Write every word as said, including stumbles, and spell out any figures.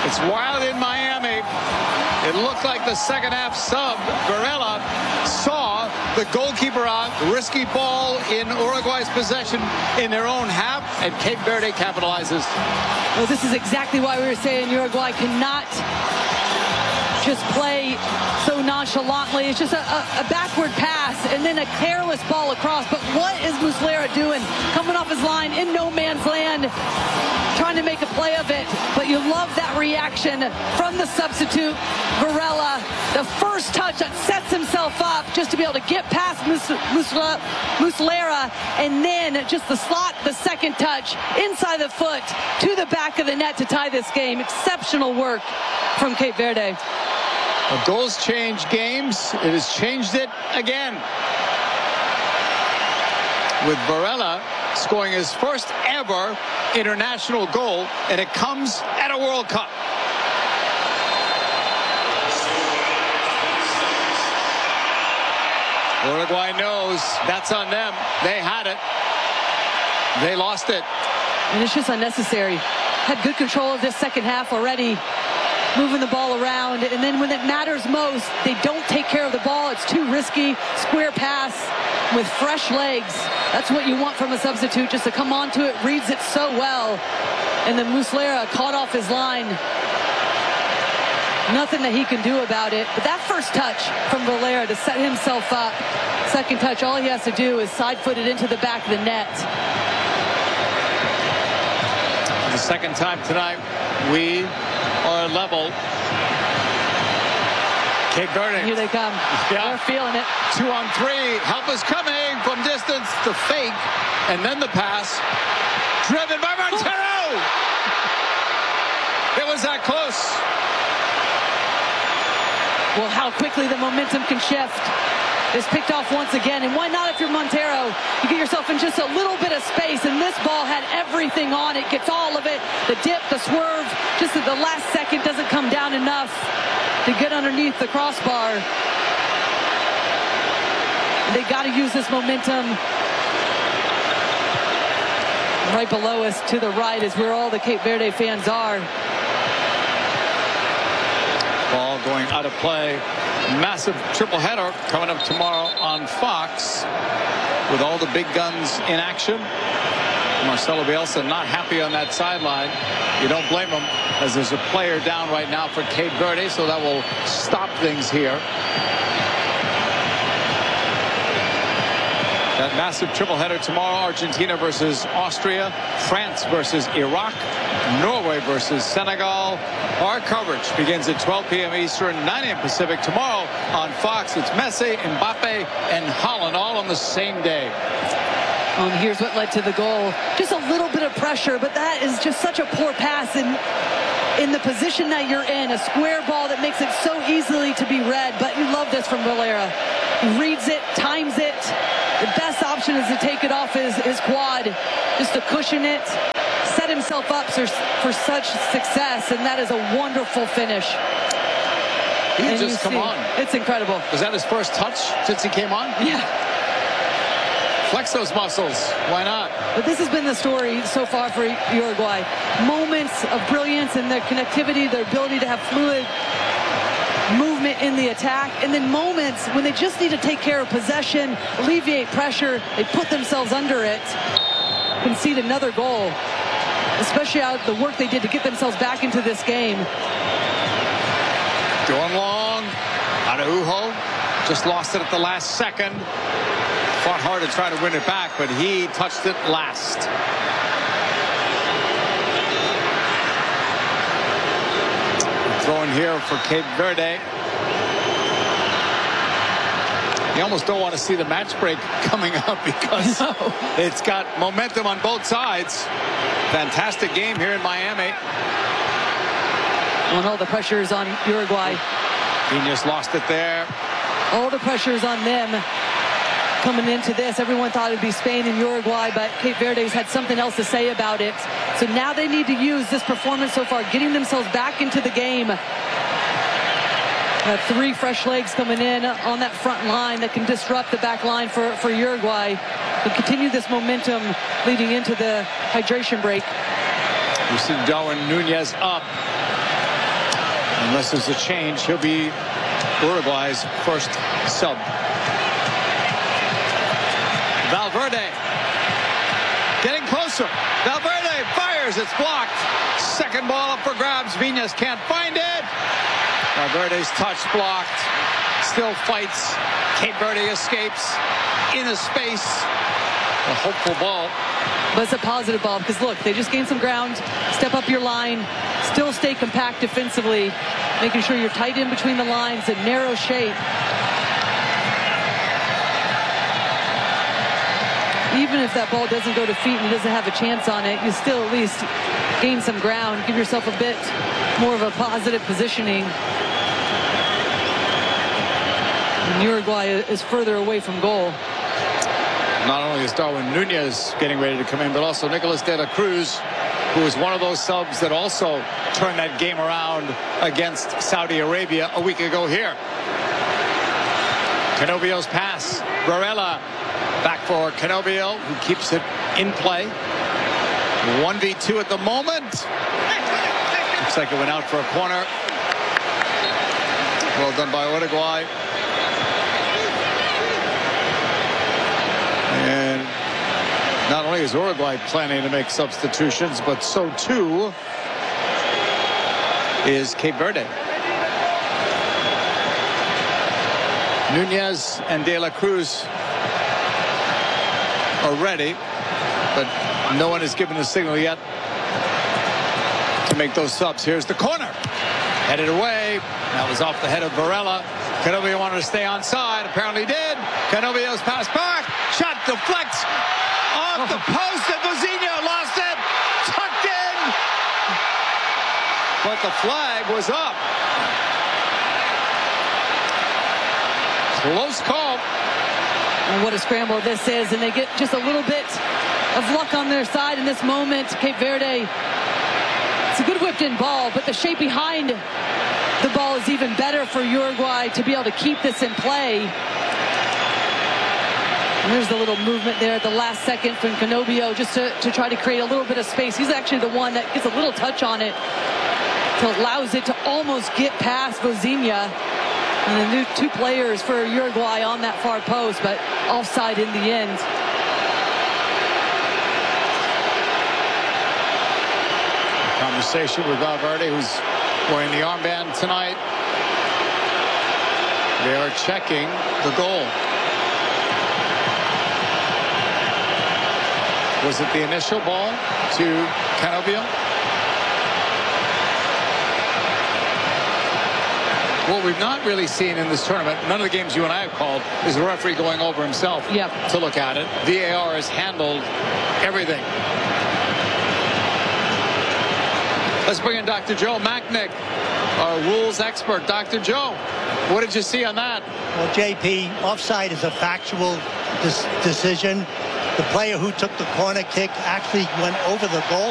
It's wild in Miami. It looked like the second half sub, Varela, saw the goalkeeper out, risky ball in Uruguay's possession in their own half, and Cape Verde capitalizes. Well, this is exactly why we were saying Uruguay cannot just play so nonchalantly. It's just a, a, a backward pass and then a careless ball across. But what is Muslera doing? Coming off his line in no man's land, trying to make a play of it. But you love that reaction from the substitute, Varela. The first touch that sets himself up just to be able to get past Mus Muslera, Muslera, and then just the slot, the second touch, inside the foot, to the back of the net to tie this game. Exceptional work from Cape Verde. Well, goals change games. It has changed it again, with Varela scoring his first ever international goal, and it comes at a World Cup. Uruguay knows that's on them. They had it. They lost it. And it's just unnecessary. Had good control of this second half already, moving the ball around, and then when it matters most, they don't take care of the ball. It's too risky. Square pass with fresh legs. That's what you want from a substitute, just to come onto it, reads it so well. And then Muslera caught off his line. Nothing that he can do about it. But that first touch from Valera to set himself up, second touch, all he has to do is side-foot it into the back of the net. For the second time tonight, we are level. Cape Verde. Here they come. Yeah. They're feeling it. Two on three. Help is coming from distance. The fake. And then the pass. Driven by Montero. It was that close. Well, how quickly the momentum can shift. Is picked off once again, and why not if you're Montero? You get yourself in just a little bit of space, and this ball had everything on it. Gets all of it, the dip, the swerve, just at the last second doesn't come down enough to get underneath the crossbar. They got to use this momentum. Right below us to the right is where all the Cape Verde fans are. Ball going out of play. Massive triple header coming up tomorrow on Fox with all the big guns in action. Marcelo Bielsa not happy on that sideline. You don't blame him, as there's a player down right now for Cape Verde, so that will stop things here. That massive triple header tomorrow: Argentina versus Austria, France versus Iraq, Norway versus Senegal. Our coverage begins at twelve p m Eastern, nine a m Pacific tomorrow on Fox. It's Messi, Mbappe, and Holland all on the same day. And here's what led to the goal. Just a little bit of pressure, but that is just such a poor pass in, in the position that you're in. A square ball that makes it so easily to be read, but you love this from Valera. He reads it, times it. The best option is to take it off his, his quad, just to cushion it, set himself up for, for such success, and that is a wonderful finish. He And just come see, on. It's incredible. Was that his first touch since he came on? Yeah. Flex those muscles. Why not? But this has been the story so far for Uruguay. Moments of brilliance and their connectivity, their ability to have fluid movement in the attack, and then moments when they just need to take care of possession, alleviate pressure, they put themselves under it, concede another goal, especially out of the work they did to get themselves back into this game. Going long. Araujo just lost it at the last second. Fought hard to try to win it back, but he touched it last. Throwing here for Cape Verde. You almost don't want to see the match break coming up, because no. It's got momentum on both sides. Fantastic game here in Miami. And all the pressure is on Uruguay. He just lost it there. All the pressure is on them coming into this. Everyone thought it would be Spain and Uruguay, but Cape Verde's had something else to say about it. So now they need to use this performance so far, getting themselves back into the game. Uh, three fresh legs coming in on that front line that can disrupt the back line for, for Uruguay. But continue this momentum leading into the hydration break. You see Darwin Nunez up. Unless there's a change, he'll be Uruguay's first sub. Valverde getting closer. Valverde fires. It's blocked. Second ball up for grabs. Viñas can't find it. Valverde's touch blocked. Still fights. Cape Verde escapes in a space. A hopeful ball. But it's a positive ball because, look, they just gained some ground. Step up your line. Still stay compact defensively. Making sure you're tight in between the lines in narrow shape. Even if that ball doesn't go to feet and he doesn't have a chance on it, you still at least gain some ground. Give yourself a bit more of a positive positioning. And Uruguay is further away from goal. Not only is Darwin Nunez getting ready to come in, but also Nicolas de la Cruz, who is one of those subs that also turned that game around against Saudi Arabia a week ago here. Canobio's pass. Varela back for Canobio, who keeps it in play. one v two at the moment. Looks like it went out for a corner. Well done by Uruguay. And not only is Uruguay planning to make substitutions, but so too is Cape Verde. Nunez and De La Cruz are ready, but no one has given a signal yet to make those subs. Here's the corner. Headed away. That was off the head of Varela. Canobio wanted to stay onside. Apparently did. Canobio's pass back. Shot deflects off the post, and Vozinha lost it. Tucked in. But the flag was up. Close call. And what a scramble this is, and they get just a little bit of luck on their side in this moment. Cape Verde, it's a good whipped in ball, but the shape behind the ball is even better for Uruguay to be able to keep this in play. And there's the little movement there at the last second from Canobio just to, to try to create a little bit of space. He's actually the one that gets a little touch on it, so allows it to almost get past Vozinha. And the new two players for Uruguay on that far post, but offside in the end. Conversation with Valverde, who's wearing the armband tonight. They are checking the goal. Was it the initial ball to Canobio? What we've not really seen in this tournament, none of the games you and I have called, is the referee going over himself yep. to look at it. V A R has handled everything. Let's bring in Doctor Joe Machnik, our rules expert. Doctor Joe, what did you see on that? Well, J P, offside is a factual decision. The player who took the corner kick actually went over the goal